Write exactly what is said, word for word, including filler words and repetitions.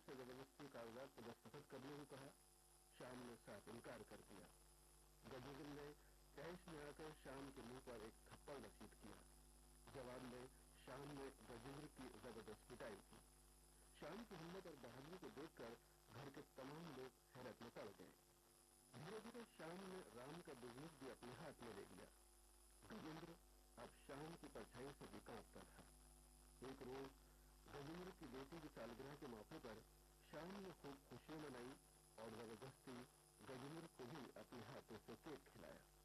से जबरदस्ती कागजात को दस्तखत करने को कहा। श्याम ने साफ इनकार कर दिया। गजेंद्र ने कैश में आकर श्याम के मुंह पर एक थप्पड़ रसीद किया। जवाब में श्याम ने गजेंद्र की जबरदस्त पिटाई की। श्याम की हिम्मत और बहादुरी को देखकर घर के तमाम लोग हैरत में पड़ गए। धीरे धीरे श्याम ने राम का बिजनेस भी अपने हाथ में ले लिया। गजेंद्र अब श्याम की परछाई से भी कांपता था। एक रोज गजेंद्र की बेटी की सालगिरह के मौके पर श्याम ने खूब खुशियां मनाई और जबरदस्ती गजेंद्र को भी अपने हाथों से केक खिलाया।